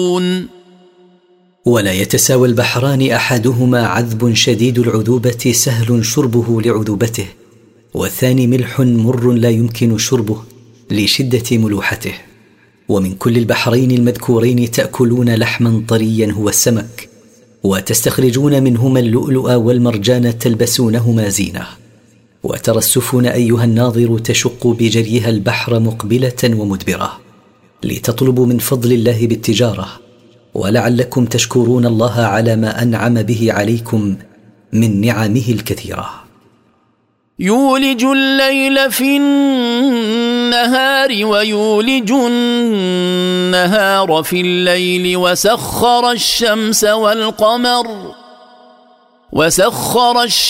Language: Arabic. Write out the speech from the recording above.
ولا يتساوى البحران أحدهما عذب شديد العذوبة سهل شربه لعذوبته، والثاني ملح مر لا يمكن شربه لشدة ملوحته. ومن كل البحرين المذكورين تأكلون لحما طريا هو السمك، وتستخرجون منهما اللؤلؤ والمرجان تلبسونهما زينة. وترى السفن أيها الناظر تشق بجريها البحر مقبلة ومدبرة لتطلبوا من فضل الله بالتجارة، ولعلكم تشكرون الله على ما أنعم به عليكم من نعمه الكثيرة. يولج الليل في النهار ويولج النهار في الليل وسخر